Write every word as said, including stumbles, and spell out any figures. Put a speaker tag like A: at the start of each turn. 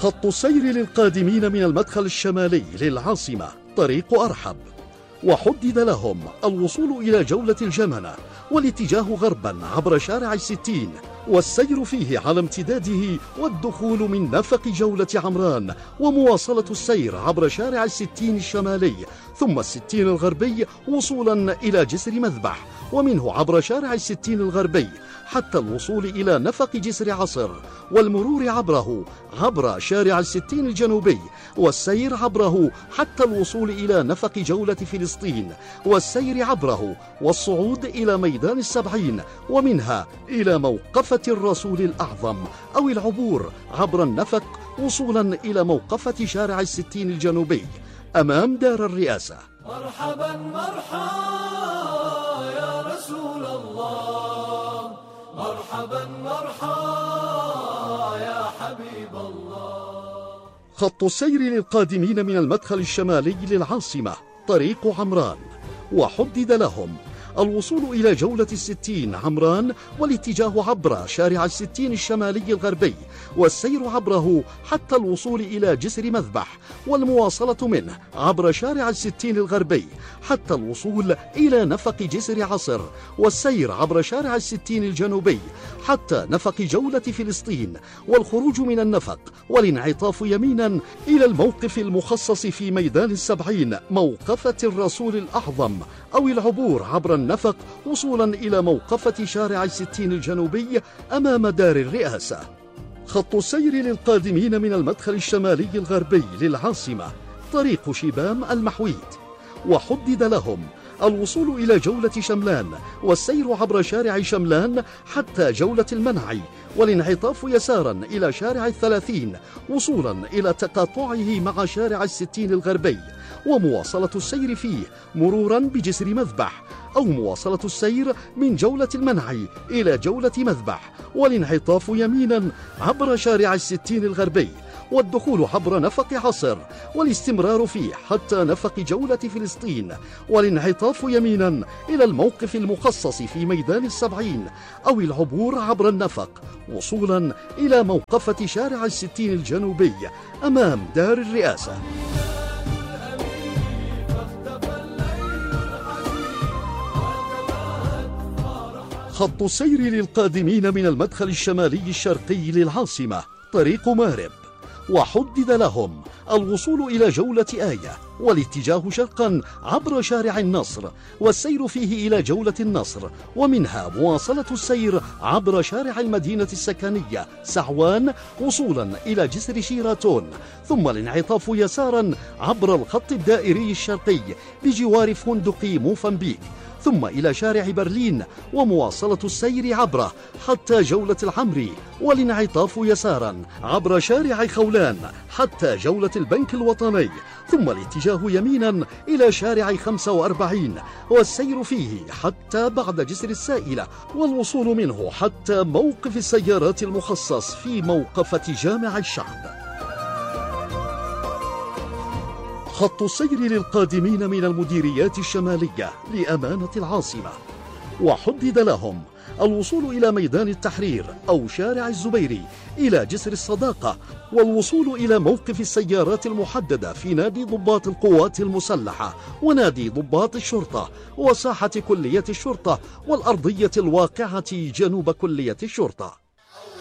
A: خط السير للقادمين من المدخل الشمالي للعاصمة طريق أرحب، وحدد لهم الوصول إلى جولة الجمنة والاتجاه غربا عبر شارع الستين والسير فيه على امتداده، والدخول من نفق جولة عمران ومواصلة السير عبر شارع الستين الشمالي ثم الستين الغربي وصولا إلى جسر مذبح، ومنه عبر شارع الستين الغربي حتى الوصول إلى نفق جسر عصر والمرور عبره عبر شارع الستين الجنوبي والسير عبره حتى الوصول إلى نفق جولة فلسطين والسير عبره والصعود إلى ميدان السبعين ومنها إلى موقفة الرسول الأعظم، أو العبور عبر النفق وصولا إلى موقفة شارع الستين الجنوبي أمام دار الرئاسة.
B: مرحبا مرحبا يا رسول الله، مرحبا مرحبا يا حبيب الله.
A: خط السير للقادمين من المدخل الشمالي للعاصمة طريق عمران، وحدد لهم الوصول إلى جولة الستين عمران والاتجاه عبر شارع الستين الشمالي الغربي والسير عبره حتى الوصول إلى جسر مذبح والمواصلة منه عبر شارع الستين الغربي حتى الوصول إلى نفق جسر عصر والسير عبر شارع الستين الجنوبي حتى نفق جولة فلسطين والخروج من النفق والانعطاف يمينا إلى الموقف المخصص في ميدان السبعين موقفة الرسول الأعظم، أو العبور عبر النفق وصولا إلى موقفة شارع الستين الجنوبي أمام دار الرئاسة. خط السير للقادمين من المدخل الشمالي الغربي للعاصمة طريق شبام المحويد، وحدد لهم الوصول إلى جولة شملان والسير عبر شارع شملان حتى جولة المنعي والانعطاف يسارا إلى شارع الثلاثين وصولا إلى تقاطعه مع شارع الستين الغربي ومواصلة السير فيه مرورا بجسر مذبح، أو مواصلة السير من جولة المنعي إلى جولة مذبح والانعطاف يمينا عبر شارع الستين الغربي والدخول عبر نفق عصر والاستمرار فيه حتى نفق جولة فلسطين والانعطاف يمينا إلى الموقف المخصص في ميدان السبعين، أو العبور عبر النفق وصولا إلى موقفة شارع الستين الجنوبي أمام دار الرئاسة. خط السير للقادمين من المدخل الشمالي الشرقي للعاصمة طريق مارب، وحدد لهم الوصول إلى جولة آية والاتجاه شرقا عبر شارع النصر والسير فيه إلى جولة النصر ومنها مواصلة السير عبر شارع المدينة السكنية سعوان وصولا إلى جسر شيراتون ثم الانعطاف يسارا عبر الخط الدائري الشرقي بجوار فندق موفنبيك ثم إلى شارع برلين ومواصلة السير عبره حتى جولة العمري والانعطاف يسارا عبر شارع خولان حتى جولة البنك الوطني ثم الاتجاه يمينا إلى شارع خمسة وأربعين والسير فيه حتى بعد جسر السائلة والوصول منه حتى موقف السيارات المخصص في موقفة جامع الشعب. خط السير للقادمين من المديريات الشمالية لأمانة العاصمة، وحدد لهم الوصول إلى ميدان التحرير أو شارع الزبيري إلى جسر الصداقة والوصول إلى موقف السيارات المحددة في نادي ضباط القوات المسلحة ونادي ضباط الشرطة وساحة كلية الشرطة والأرضية الواقعة جنوب كلية الشرطة.